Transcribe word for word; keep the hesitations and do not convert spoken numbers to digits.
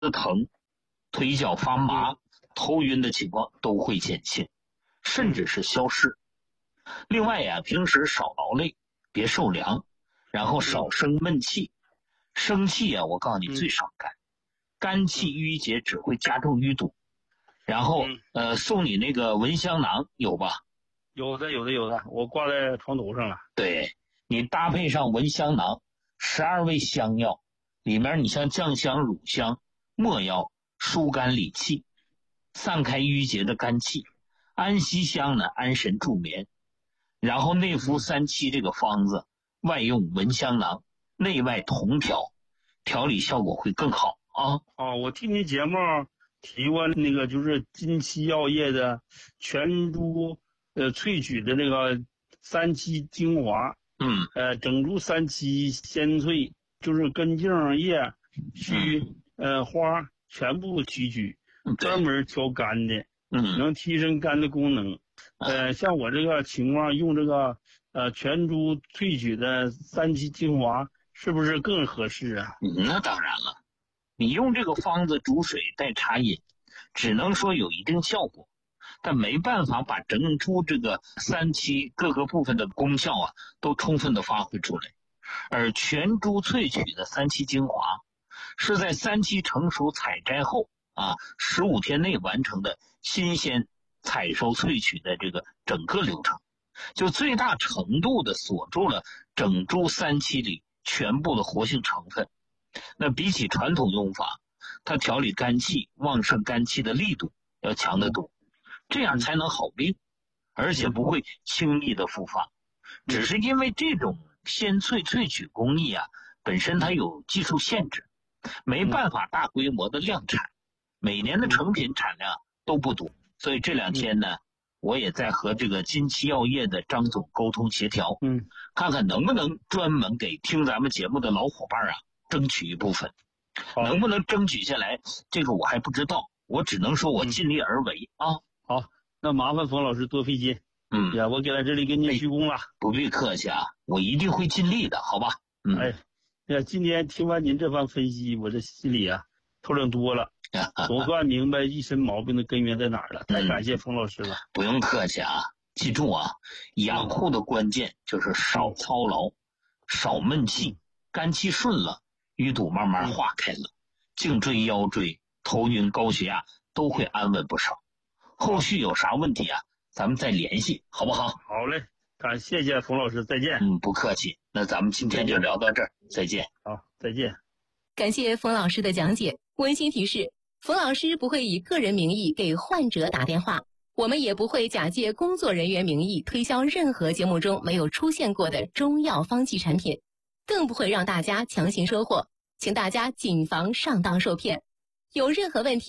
疼、腿脚发麻、头晕的情况都会减轻，甚至是消失。另外呀，平时少劳累，别受凉，然后少生闷气。生气啊，我告诉你最伤肝，肝气郁结只会加重淤堵。然后呃，送你那个蚊香囊有吧？ 有的有的有的，我挂在床头上了。 对，你搭配上蚊香囊，十二味香药，里面你像酱香、乳香、没药，疏肝理气，散开郁结的肝气。安息香呢，安神助眠。然后内服三七这个方子，外用蚊香囊，内外同调，调理效果会更好啊。 哦，我听你节目提过那个就是金漆药业的全株呃萃取的那个三七精华， 嗯， 呃整株三七鲜萃，就是根茎叶须、嗯、呃花全部提取，专门调肝的， 嗯， 能提升肝的功能。呃，像我这个情况用这个呃全株萃取的三七精华，是不是更合适啊？ 嗯，那当然了，你用这个方子煮水代茶饮，只能说有一定效果，但没办法把整株这个三七各个部分的功效啊都充分的发挥出来。而全株萃取的三七精华，是在三七成熟采摘后啊十五天内完成的新鲜采收萃取的这个整个流程，就最大程度的锁住了整株三七里全部的活性成分。那比起传统用法，它调理肝气、旺盛肝气的力度要强得多，这样才能好病，而且不会轻易的复发。只是因为这种鲜萃萃取工艺啊，本身它有技术限制，没办法大规模的量产，每年的成品产量都不多。所以这两天呢，我也在和这个金漆药业的张总沟通协调， 嗯， 看看能不能专门给听咱们节目的老伙伴啊争取一部分。能不能争取下来，这个我还不知道，我只能说我尽力而为、嗯、啊。 好，那麻烦冯老师多费劲。 嗯呀，我给在这里给你鞠躬了。 不必客气啊，我一定会尽力的，好吧？嗯， 哎呀，今天听完您这番分析，我这心里啊透亮多了，总算明白一身毛病的根源在哪儿了。太感谢冯老师了、嗯。 不用客气啊，记住啊，养护的关键就是少操劳，少闷气，肝气顺了，淤堵慢慢化开了，颈椎、腰椎、头晕、高血压都会安稳不少。后续有啥问题啊，咱们再联系，好不好？ 好嘞，感谢谢冯老师，再见。 嗯，不客气。那咱们今天就聊到这儿，再见。 好，再见。 感谢冯老师的讲解。温馨提示：冯老师不会以个人名义给患者打电话，我们也不会假借工作人员名义推销任何节目中没有出现过的中药方剂产品，更不会让大家强行收货，请大家谨防上当受骗。有任何问题